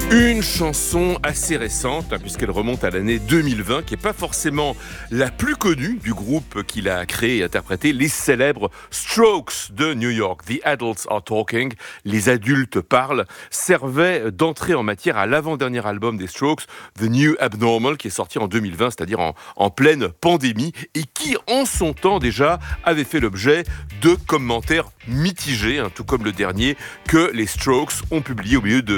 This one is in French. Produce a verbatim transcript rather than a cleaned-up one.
Une chanson assez récente, hein, puisqu'elle remonte à l'année deux mille vingt, qui n'est pas forcément la plus connue du groupe qu'il a créé et interprété, les célèbres Strokes de New York. The Adults Are Talking, les adultes parlent, servait d'entrée en matière à l'avant-dernier album des Strokes, The New Abnormal, qui est sorti en deux mille vingt, c'est-à-dire en, en pleine pandémie, et qui, en son temps déjà, avait fait l'objet de commentaires mitigés, hein, tout comme le dernier que les Strokes ont publié au milieu de